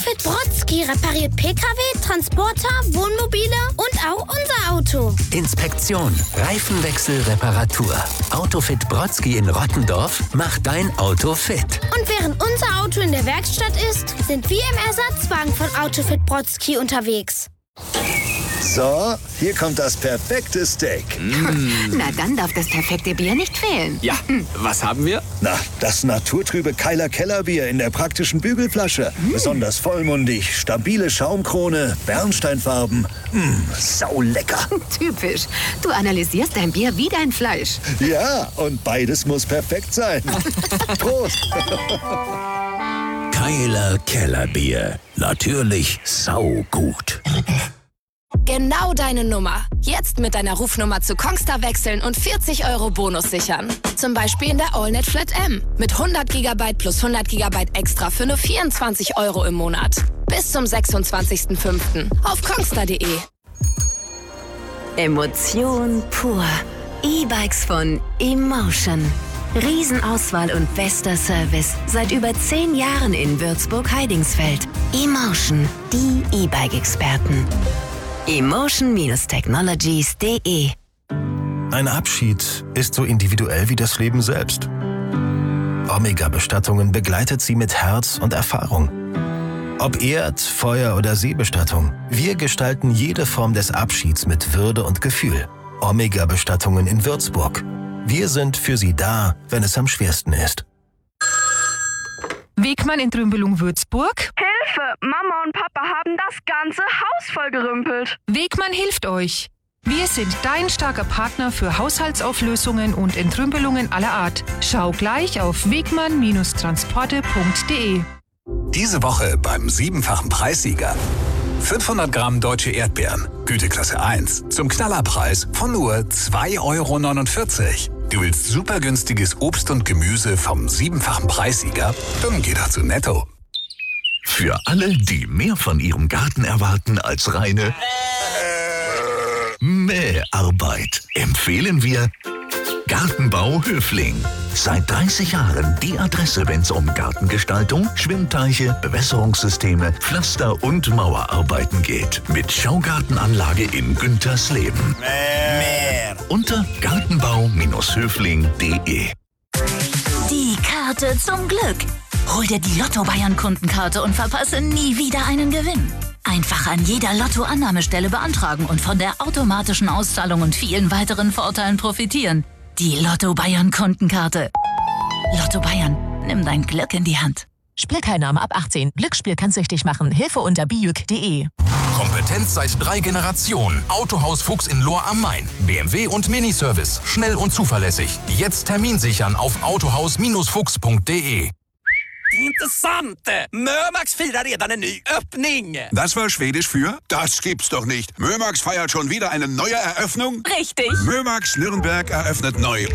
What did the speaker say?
Autofit Brodsky repariert Pkw, Transporter, Wohnmobile und auch unser Auto. Inspektion, Reifenwechsel, Reparatur. Autofit Brodsky in Rottendorf macht dein Auto fit. Und während unser Auto in der Werkstatt ist, sind wir im Ersatzwagen von Autofit Brodsky unterwegs. So, hier kommt das perfekte Steak. Na, dann darf das perfekte Bier nicht fehlen. Ja, was haben wir? Na, das naturtrübe Keiler Kellerbier in der praktischen Bügelflasche. Besonders vollmundig, stabile Schaumkrone, Bernsteinfarben. Saulecker. Typisch. Du analysierst dein Bier wie dein Fleisch. Ja, und beides muss perfekt sein. Prost. Keiler Kellerbier. Natürlich saugut. Genau deine Nummer. Jetzt mit deiner Rufnummer zu Kongstar wechseln und 40 € Bonus sichern. Zum Beispiel in der AllNet Flat M. Mit 100 GB plus 100 GB extra für nur 24 € im Monat. Bis zum 26.05. auf kongstar.de. Emotion pur. E-Bikes von Emotion. Riesenauswahl und bester Service. Seit über 10 Jahren in Würzburg-Heidingsfeld. Emotion, die E-Bike-Experten. Emotion-Technologies.de. Ein Abschied ist so individuell wie das Leben selbst. Omega Bestattungen begleitet Sie mit Herz und Erfahrung. Ob Erd-, Feuer- oder Seebestattung, wir gestalten jede Form des Abschieds mit Würde und Gefühl. Omega Bestattungen in Würzburg. Wir sind für Sie da, wenn es am schwersten ist. Wegmann in Trümbelung-Würzburg. Hilfe! Mama und Papa haben das ganze Haus vollgerümpelt. Wegmann hilft euch. Wir sind dein starker Partner für Haushaltsauflösungen und Entrümpelungen aller Art. Schau gleich auf wegmann-transporte.de. Diese Woche beim 7-fachen Preissieger. 500 Gramm deutsche Erdbeeren, Güteklasse 1, zum Knallerpreis von nur 2,49 €. Du willst super günstiges Obst und Gemüse vom 7-fachen Preissieger? Dann geh doch zu Netto. Für alle, die mehr von ihrem Garten erwarten als reine Mäharbeit, empfehlen wir Gartenbau Höfling. Seit 30 Jahren die Adresse, wenn es um Gartengestaltung, Schwimmteiche, Bewässerungssysteme, Pflaster- und Mauerarbeiten geht. Mit Schaugartenanlage in Güntersleben. Unter gartenbau-höfling.de. Die Karte zum Glück. Hol dir die Lotto-Bayern-Kundenkarte und verpasse nie wieder einen Gewinn. Einfach an jeder Lotto-Annahmestelle beantragen und von der automatischen Auszahlung und vielen weiteren Vorteilen profitieren. Die Lotto-Bayern-Kundenkarte. Lotto Bayern, nimm dein Glück in die Hand. Spielteilnahme ab 18. Glücksspiel kann süchtig machen. Hilfe unter biüc.de. Kompetenz seit 3 Generationen. Autohaus Fuchs in Lohr am Main. BMW und Miniservice. Schnell und zuverlässig. Jetzt Termin sichern auf autohaus-fuchs.de. Intressant! Mömax firar redan en ny öppning. Das war Schwedisch für? Das gibt's doch nicht. Mömax feiert schon wieder eine neue Eröffnung? Richtig. Mömax Nürnberg eröffnet neu.